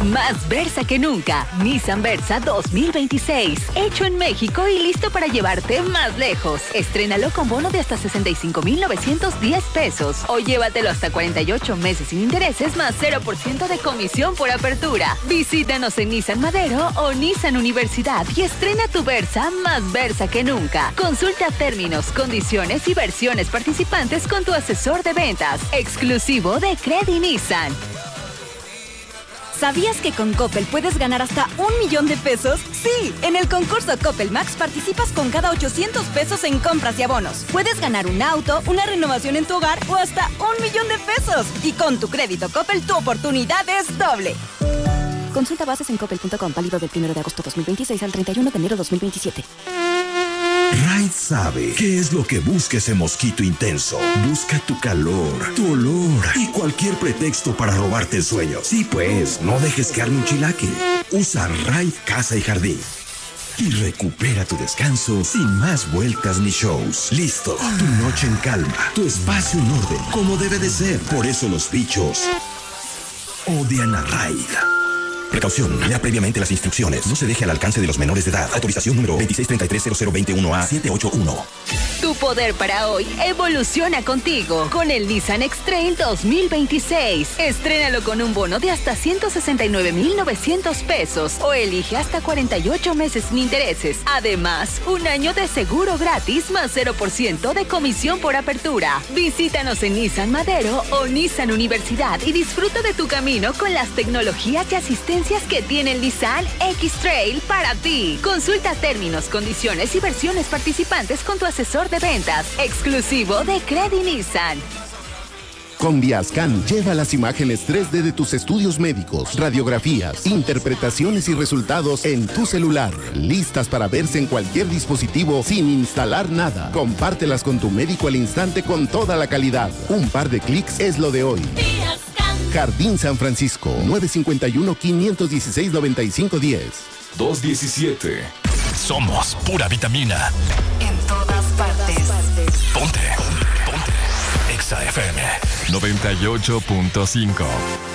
Más Versa que nunca. Nissan Versa 2026. Hecho en México y listo para llevarte más lejos. Estrénalo con bono de hasta 65,910 pesos. O llévatelo hasta 48 meses sin intereses más 0% de comisión por apertura. Visítanos en Nissan Madero o Nissan Universidad y estrena tu Versa más Versa que nunca. Consulta términos, condiciones y versiones participantes con tu asesor de ventas. Exclusivo de Credi Nissan. ¿Sabías que con Coppel puedes ganar hasta 1,000,000 de pesos? Sí, en el concurso Coppel Max participas con cada 800 pesos en compras y abonos. Puedes ganar un auto, una renovación en tu hogar o hasta 1,000,000 de pesos. Y con tu crédito Coppel, tu oportunidad es doble. Consulta bases en coppel.com, válido del 1 de agosto 2026 al 31 de enero 2027. Raid sabe qué es lo que busca ese mosquito intenso. Busca tu calor, tu olor y cualquier pretexto para robarte el sueño. Sí, pues, no dejes que arme un chilaque. Usa Raid Casa y Jardín. Y recupera tu descanso sin más vueltas ni shows. Listo, tu noche en calma, tu espacio en orden, como debe de ser. Por eso los bichos odian a Raid. Precaución, lea previamente las instrucciones. No se deje al alcance de los menores de edad. Autorización número 26330021A781. Tu poder para hoy evoluciona contigo con el Nissan X-Trail 2026. Estrénalo con un bono de hasta 169,900 pesos o elige hasta 48 meses sin intereses. Además, un año de seguro gratis más 0% de comisión por apertura. Visítanos en Nissan Madero o Nissan Universidad y disfruta de tu camino con las tecnologías y asistencias que tiene el Nissan X-Trail para ti. Consulta términos, condiciones y versiones participantes con tu asesor de ventas. Exclusivo de Credi Nissan. Con Viascan, lleva las imágenes 3D de tus estudios médicos, radiografías, interpretaciones y resultados en tu celular. Listas para verse en cualquier dispositivo sin instalar nada. Compártelas con tu médico al instante con toda la calidad. Un par de clics es lo de hoy. Jardín San Francisco, 951-516-9510. 217. Somos pura vitamina. En todas partes. Ponte. Exa FM 98.5.